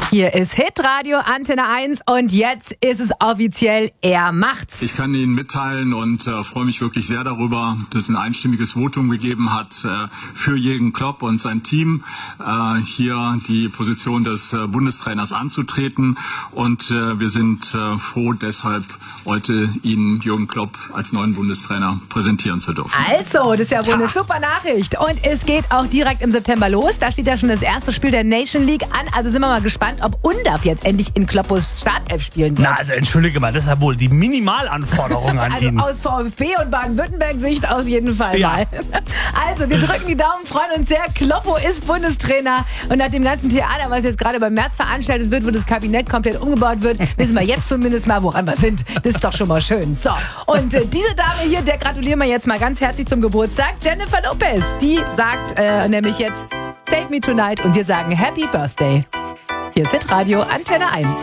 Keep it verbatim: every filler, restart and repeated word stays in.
Hier ist Hitradio Antenne eins und jetzt ist es offiziell, er macht's. Ich kann Ihnen mitteilen und äh, freue mich wirklich sehr darüber, dass es ein einstimmiges Votum gegeben hat äh, für Jürgen Klopp und sein Team, äh, hier die Position des äh, Bundestrainers anzutreten. Und äh, wir sind äh, froh, deshalb heute Ihnen Jürgen Klopp als neuen Bundestrainer präsentieren zu dürfen. Also, das ist ja wohl eine super Nachricht. Und es geht auch direkt im September los. Da steht ja schon das erste Spiel der Nation League an. Also sind wir mal gespannt, ob Undav jetzt endlich in Kloppos Startelf spielen wird. Na, also entschuldige mal, das ist ja wohl die Minimalanforderung an also ihn. aus VfB und Baden-Württemberg-Sicht aus jeden Fall Ja. mal. Also, wir drücken die Daumen, freuen uns sehr. Kloppo ist Bundestrainer und nach dem ganzen Theater, was jetzt gerade beim März veranstaltet wird, wo das Kabinett komplett umgebaut wird, wissen wir jetzt zumindest mal, woran wir sind. Das ist doch schon mal schön. So, und äh, diese Dame hier, der gratulieren wir jetzt mal ganz herzlich zum Geburtstag. Jennifer Lopez, die sagt äh, nämlich jetzt Save Me Tonight und wir sagen Happy Birthday. Hier ist Hitradio Antenne eins.